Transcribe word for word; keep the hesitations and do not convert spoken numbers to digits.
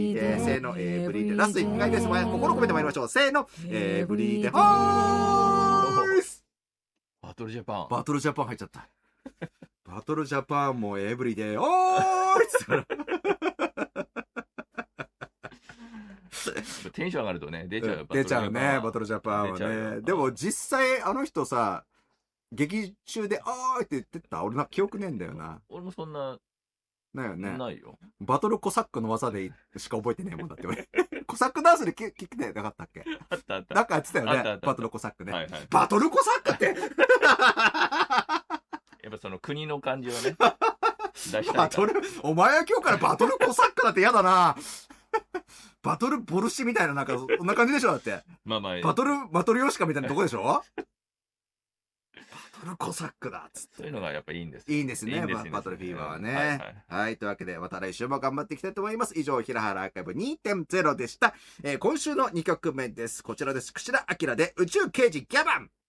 でせーのエブリデイラストいっかいです。心込めてまいりましょう。せーのエブリデイハーイス。 バトルジャパンバトルジャパン入っちゃったバトルジャパンもエブリデイおーいっつからテンション上がるとね出ちゃう、 出ちゃうねバトルジャパンはね。でも実際あの人さ劇中であーいって言ってた俺な記憶ねえんだよな。 俺もそんなないよね。 ないよ。 バトルコサックの技でしか覚えてねえもんだって俺コサックダンスで聞いてなかったっけ。 あったあったなんかやってたよね。 あったあったバトルコサックね、 はいはい、 バトルコサックってやっぱその国の感じをね出したいバトルお前は今日からバトルコサックだってやだなバトルボルシみたいななんかそんな感じでしょだって。 まあまあバトルマトリョーシカみたいなとこでしょバトルコサックだっつってそういうのがやっぱいいんです。 いいんですね。 いいんですバトルフィーバーはね、 はいはいはい、はい、というわけでまた来週も頑張っていきたいと思います。以上平原アーカイブ にてんゼロ でした、えー、今週のにきょくめです。こちらです。櫛田明で宇宙刑事ギャバン。